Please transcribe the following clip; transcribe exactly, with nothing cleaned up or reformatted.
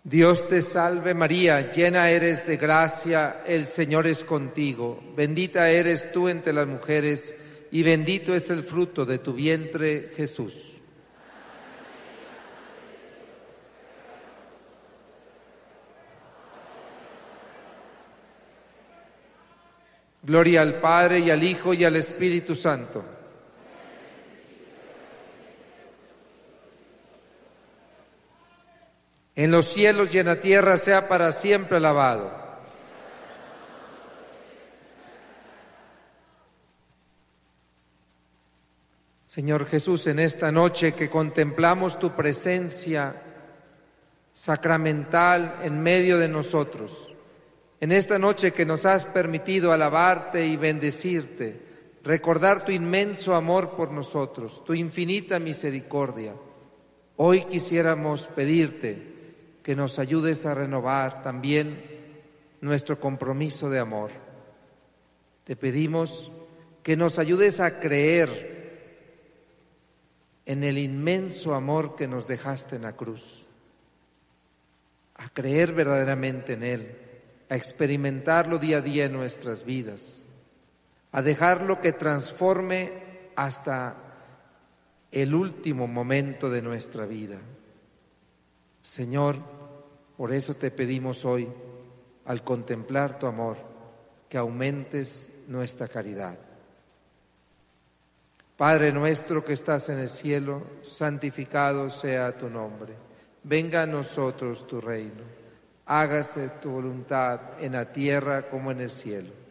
Dios te salve María, llena eres de gracia, el Señor es contigo. Bendita eres tú entre las mujeres, y bendito es el fruto de tu vientre, Jesús. Gloria al Padre, y al Hijo, y al Espíritu Santo. En los cielos y en la tierra sea para siempre alabado. Señor Jesús, en esta noche que contemplamos tu presencia sacramental en medio de nosotros, en esta noche que nos has permitido alabarte y bendecirte, recordar tu inmenso amor por nosotros, tu infinita misericordia, hoy quisiéramos pedirte que nos ayudes a renovar también nuestro compromiso de amor. Te pedimos que nos ayudes a creer en el inmenso amor que nos dejaste en la cruz, a creer verdaderamente en Él, a experimentarlo día a día en nuestras vidas, a dejarlo que transforme hasta el último momento de nuestra vida. Señor, por eso te pedimos hoy, al contemplar tu amor, que aumentes nuestra caridad. Padre nuestro que estás en el cielo, santificado sea tu nombre. Venga a nosotros tu reino. Hágase tu voluntad en la tierra como en el cielo.